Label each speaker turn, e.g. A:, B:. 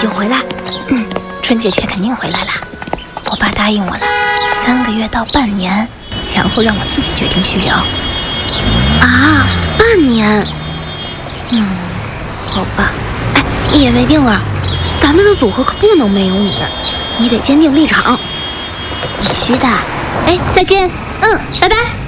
A: 经回来？
B: 春节前肯定回来了。我爸答应我了，3个月到半年，然后让我自己决定去留。
A: 啊，半年？好吧。哎，也未定啊，咱们的组合可不能没有你，你得坚定立场。
B: 必须的。哎，再见。
A: 拜拜。